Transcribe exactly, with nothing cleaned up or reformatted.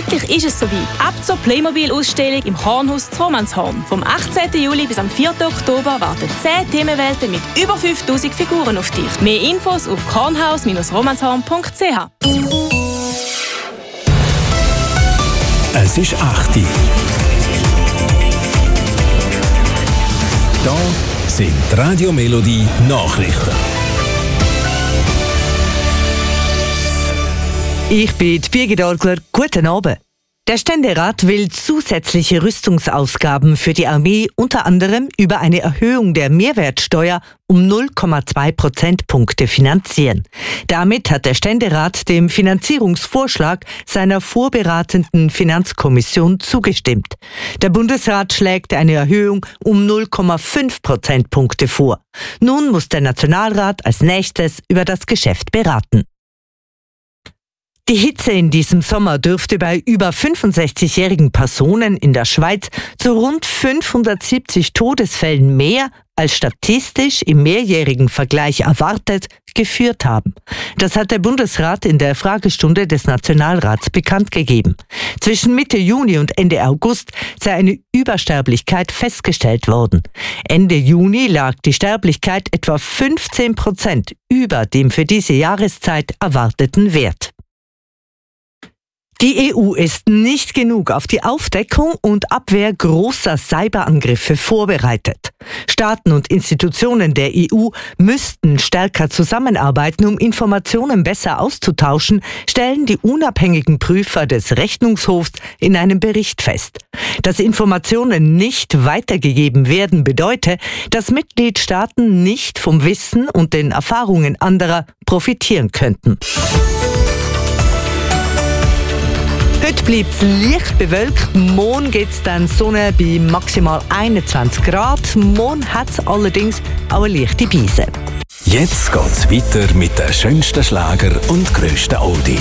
Endlich ist es soweit. Ab zur Playmobil-Ausstellung im Kornhaus zu Romanshorn. Vom achtzehnten Juli bis am vierten Oktober warten zehn Themenwelten mit über fünftausend Figuren auf dich. Mehr Infos auf kornhaus romanshorn punkt c h. Es ist acht Uhr. Da sind die Radio Melodie Nachrichten. Ich bin die Birgit Orgler. Guten Abend. Der Ständerat will zusätzliche Rüstungsausgaben für die Armee unter anderem über eine Erhöhung der Mehrwertsteuer um null Komma zwei Prozentpunkte finanzieren. Damit hat der Ständerat dem Finanzierungsvorschlag seiner vorberatenden Finanzkommission zugestimmt. Der Bundesrat schlägt eine Erhöhung um null Komma fünf Prozentpunkte vor. Nun muss der Nationalrat als nächstes über das Geschäft beraten. Die Hitze in diesem Sommer dürfte bei über fünfundsechzigjährigen Personen in der Schweiz zu rund fünfhundertsiebzig Todesfällen mehr als statistisch im mehrjährigen Vergleich erwartet geführt haben. Das hat der Bundesrat in der Fragestunde des Nationalrats bekannt gegeben. Zwischen Mitte Juni und Ende August sei eine Übersterblichkeit festgestellt worden. Ende Juni lag die Sterblichkeit etwa fünfzehn Prozent über dem für diese Jahreszeit erwarteten Wert. Die E U ist nicht genug auf die Aufdeckung und Abwehr großer Cyberangriffe vorbereitet. Staaten und Institutionen der E U müssten stärker zusammenarbeiten, um Informationen besser auszutauschen, stellen die unabhängigen Prüfer des Rechnungshofs in einem Bericht fest. Dass Informationen nicht weitergegeben werden, bedeutet, dass Mitgliedstaaten nicht vom Wissen und den Erfahrungen anderer profitieren könnten. Heute bleibt es leicht bewölkt, morgen gibt es dann Sonne bei maximal einundzwanzig Grad. Morgen hat es allerdings auch eine leichte Beise. Jetzt geht's weiter mit den schönsten Schlager und grössten Oldies.